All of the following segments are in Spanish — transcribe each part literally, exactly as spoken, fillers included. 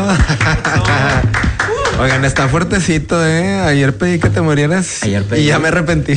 Oigan, está fuertecito, ¿eh? Ayer pedí que te murieras. Ayer pedí. Y ya me arrepentí.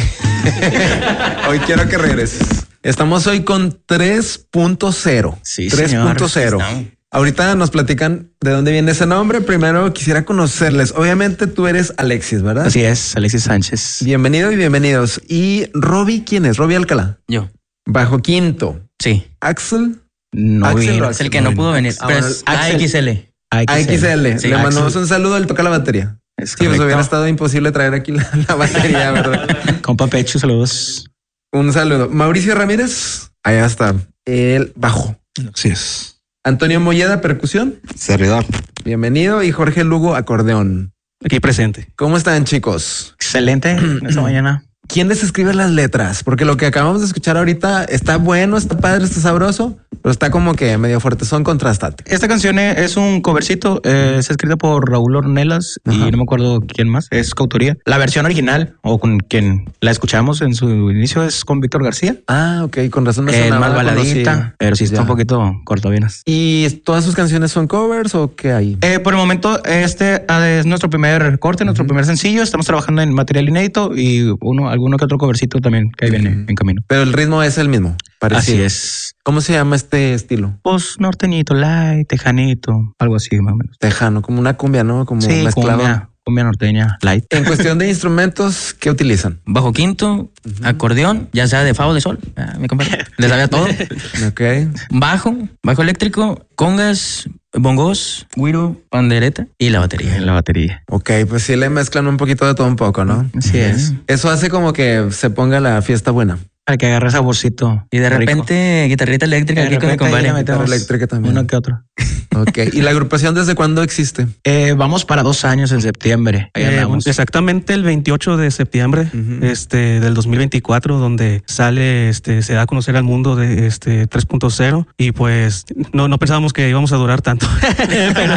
Hoy quiero que regreses. Estamos hoy con tres punto cero. Sí, tres punto cero. Ahorita nos platican de dónde viene ese nombre. Primero quisiera conocerles. Obviamente tú eres Alexis, ¿verdad? Así es, Alexis Sánchez. Bienvenido y bienvenidos. ¿Y Robbie quién es? Robbie Alcalá. Yo. Bajo quinto. Sí. Axel. No Axel vino. o Es el que no pudo venir. Ah, Pero bueno, es Axel. A X L. A X L. Sí, Le mandamos Axel. un saludo. Él toca la batería. Es Sí, pues correcto. hubiera estado imposible traer aquí la, la batería, ¿verdad? Compa Pecho, saludos. Un saludo. Mauricio Ramírez. Allá está. El bajo. Así es. Antonio Molleda, percusión. Servidor. Bienvenido. Y Jorge Lugo, acordeón. Aquí presente. ¿Cómo están, chicos? Excelente esta mañana. ¿Quién les escribe las letras? Porque lo que acabamos de escuchar ahorita está bueno, está padre, está sabroso, pero está como que medio fuerte. Son contrastate. Esta canción es un covercito, eh, es escrita por Raúl Ornelas y Ajá. no me acuerdo quién más, es coautoría. La versión original o con quien la escuchamos en su inicio es con Víctor García. Ah, ok. Con razón me Es sonaba más baladita, conocida. pero sí está Ya. un poquito cortavenas. ¿Y todas sus canciones son covers o qué hay? Eh, por el momento, este es nuestro primer corte, nuestro primer sencillo. Estamos trabajando en material inédito y uno, alguno que otro covercito también que ahí viene Ujú. en camino. Pero el ritmo es el mismo. Parecido. Así es. ¿Cómo se llama este estilo? Pues norteñito, light, tejanito, algo así más o menos. Tejano, como una cumbia, ¿no? Como Sí, mezclado. cumbia, cumbia norteña, light. En cuestión de instrumentos, ¿qué utilizan? Bajo quinto, acordeón, ya sea de fa o de sol. Ah, mi compadre. Le sabía todo. Ok. Bajo, bajo eléctrico, congas, bongos, güiro, pandereta y la batería. En la batería. Ok, pues sí le mezclan un poquito de todo un poco, ¿no? Así es. Eso hace como que se ponga la fiesta buena. Para que agarre saborcito. Y de rico. repente, guitarrita eléctrica De aquí con mi repente ahí compadre. le metemos Guitarra eléctrica también. uno que otro. Ok. ¿Y la agrupación desde cuándo existe? Eh, vamos para dos años en septiembre. Ahí Eh, andamos. exactamente el veintiocho de septiembre Ujú. este, del dos mil veinticuatro, donde sale, este, se da a conocer al mundo de este tres punto cero y pues no, no pensábamos que íbamos a durar tanto. pero,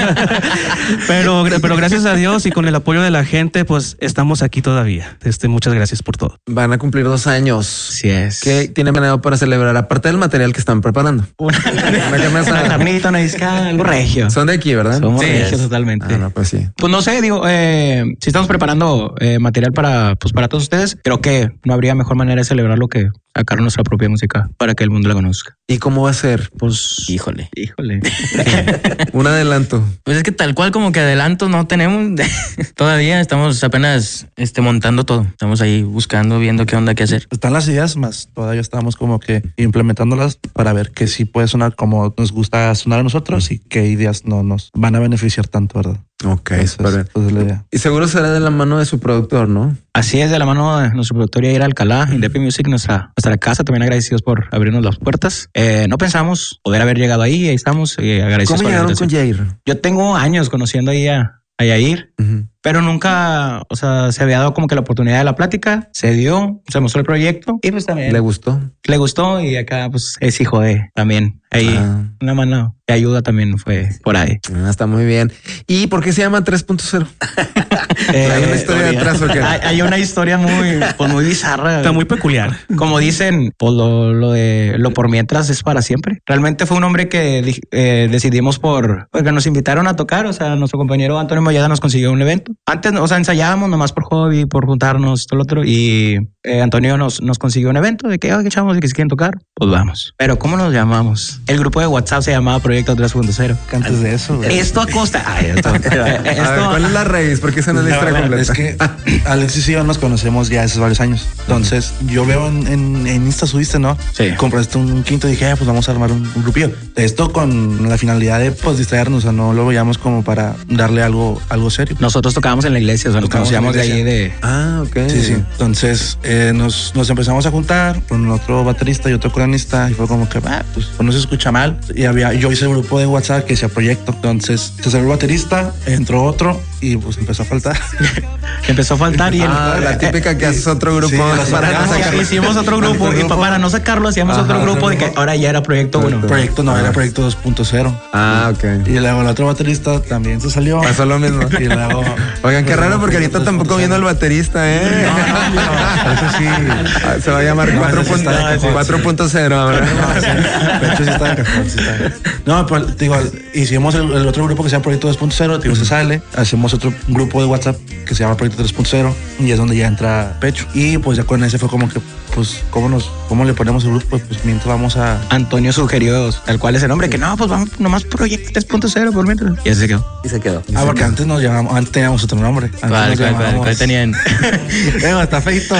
pero, pero gracias a Dios y con el apoyo de la gente, pues estamos aquí todavía. Este, muchas gracias por todo. Van a cumplir dos años. Así es. ¿Qué tienen planeado para celebrar? Aparte del material que están preparando. Una, Una carne asada. una carnita, una discada, algo regio. Son de aquí, ¿verdad? Somos Sí, regios es. totalmente. Ah, no, pues sí. Pues no sé, digo, eh, si estamos preparando eh, material para, pues para todos ustedes, creo que no habría mejor manera de celebrarlo que sacar nuestra propia música para que el mundo la conozca. ¿Y cómo va a ser? Pues, Híjole. híjole. Un adelanto. Pues es que tal cual como que adelanto no tenemos. Todavía estamos apenas este, montando todo. Estamos ahí buscando, viendo qué onda, qué hacer. Están las ideas, más todavía estamos como que implementándolas para ver que sí puede sonar como nos gusta sonar a nosotros y qué ideas no nos van a beneficiar tanto, ¿verdad? Ok, Entonces, súper bien. pues es la idea. Y seguro será de la mano de su productor, ¿no? Así es, de la mano de nuestro productor Yair Alcalá, Indepi Music, nuestra, nuestra casa, también agradecidos por abrirnos las puertas. Eh, no pensamos poder haber llegado ahí, ahí estamos, y agradecidos ¿Cómo por la llegaron con invitación. Jair? Yo tengo años conociendo ahí a, a Yair, Ujú. pero nunca, o sea, se había dado como que la oportunidad de la plática, se dio, se mostró el proyecto y pues también ¿Le le, gustó? gustó y acá pues es hijo de también. Ahí Ah. una mano de ayuda también fue por ahí. Ah, está muy bien. ¿Y por qué se llama tres punto cero? Eh, ¿Hay una historia detrás o qué? Hay, hay una historia muy, pues muy bizarra. Está muy peculiar. Como dicen, pues lo, lo de lo por mientras es para siempre. Realmente fue un hombre que di- eh, decidimos por, porque nos invitaron a tocar. O sea, nuestro compañero Antonio Molleda nos consiguió un evento. Antes, o sea, ensayábamos nomás por hobby, por juntarnos, todo lo otro. Y eh, Antonio nos, nos consiguió un evento de que, oye, chavos, de que si quieren tocar, pues vamos. Pero ¿cómo nos llamamos? El grupo de WhatsApp se llamaba Proyecto tres punto cero. Que antes de eso, güey. Esto a costa. Ay, esto, A ver, esto- ¿cuál es la raíz? Porque esa no es la historia completa. Es que Alexis y yo nos conocemos ya hace varios años. Entonces, yo veo en, en, en Insta subiste, ¿no? Sí. Compraste un quinto y dije, ah, pues vamos a armar un, un grupillo. Esto con la finalidad de pues distraernos, o sea, no lo veíamos como para darle algo, algo serio. nosotros tocábamos en la iglesia, o sea, nos Tocábamos en la conocíamos de ahí iglesia. de... Ah, ok. Sí, sí. Entonces eh, nos, nos empezamos a juntar con otro baterista y otro coronista y fue como que, ah, pues, pues no se escucha mal. Y había, yo hice el grupo de WhatsApp que decía proyecto. Entonces se salió el baterista, entró otro y pues empezó a faltar. Empezó a faltar y el- Ah, la típica que haces otro grupo Sí, la para no sacamos, sacarlo. hicimos otro grupo y pa- para no sacarlo hacíamos Ajá, otro grupo otro de que grupo. ahora ya era proyecto uno. Proyecto no, era proyecto dos punto cero. Ah, ok. Y luego el otro baterista también se salió. Pasó lo mismo. Y luego. Oigan, qué raro porque ahorita tampoco viendo el baterista, ¿eh? Eso sí. Ah, se va a llamar No, cuatro ese sí punto- está de cajón, cuatro punto cero ahora. No, sí, de hecho sí está de cajón, sí está de- No, pues digo, hicimos el, el otro grupo que se llama Proyecto dos punto cero, digo, se sale, hacemos otro grupo de WhatsApp que se llama Proyecto tres punto cero y es donde ya entra Pecho. Y pues ya con ese fue como que, pues, ¿cómo nos, cómo le ponemos el grupo? Pues mientras vamos a... Antonio sugirió tal cual ese nombre, que no, pues vamos nomás proyecto tres punto cero por mientras. Y así se quedó. Y se quedó. Ah, porque antes nos llamamos, antes teníamos otro nombre. Antes ¿Cuál, nos cuál, cuál, llamábamos- cuál tenían? Venga, está feito.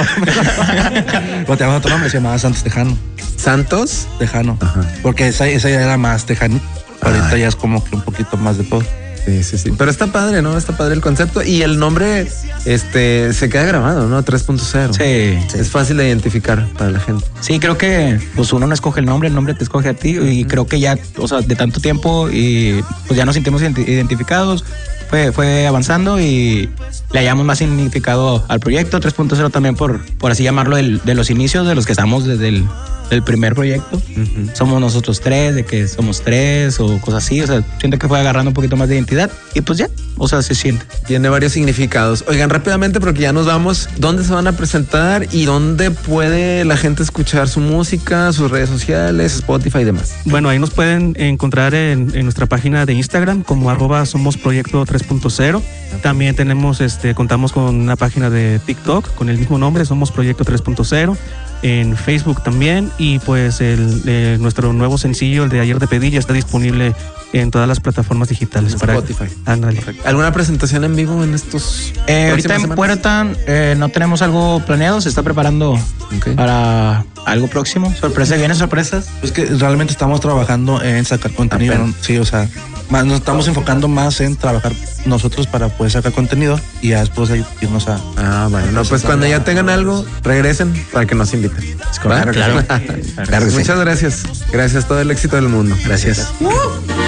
Pero teníamos otro nombre, se llamaba Santos Tejano. ¿Santos? Tejano. Ajá. Porque esa, esa ya era más tejano. Ahorita Ay. ya es como que un poquito más de todo. Sí, sí, sí. Pero está padre, ¿no? Está padre el concepto. Y el nombre, este, se queda grabado, ¿no? tres punto cero. Sí. Es fácil de identificar para la gente. Sí, creo que pues uno no escoge el nombre, el nombre te escoge a ti y creo que ya, o sea, de tanto tiempo y pues ya nos sentimos identi- identificados, fue, fue avanzando y le hallamos más significado al proyecto tres punto cero también por, por así llamarlo, del- de los inicios, de los que estamos desde el del primer proyecto. Somos nosotros tres, de que somos tres o cosas así, o sea, siento que fue agarrando un poquito más de identidad y pues ya, o sea, se siente. Tiene varios significados. Oigan, rápidamente, porque ya nos vamos. ¿Dónde se van a presentar y dónde puede la gente escuchar su música, sus redes sociales, Spotify y demás? Bueno, ahí nos pueden encontrar en, en nuestra página de Instagram como arroba somos proyecto tres punto cero. También tenemos, este, contamos con una página de TikTok con el mismo nombre, somos proyecto tres punto cero. En Facebook también y pues el, eh, nuestro nuevo sencillo, el de Ayer de Pedí, ya está disponible en todas las plataformas digitales. En para Spotify. Ándale. ¿Alguna presentación en vivo en estos? Eh, ahorita próximas en semanas? Puerta eh, no tenemos algo planeado, se está preparando Ok. para algo próximo. Sorpresa, ¿vienen sorpresas? Es que realmente estamos trabajando en sacar contenido. Apenas. ¿no? Sí, o sea, más, nos estamos enfocando más en trabajar nosotros para poder sacar contenido y ya después ahí irnos a... Ah, bueno, no, pues cuando ya tengan algo, regresen para que nos inviten. ¿Va? Claro. Claro que sí. Muchas gracias. Gracias, todo el éxito del mundo. Gracias.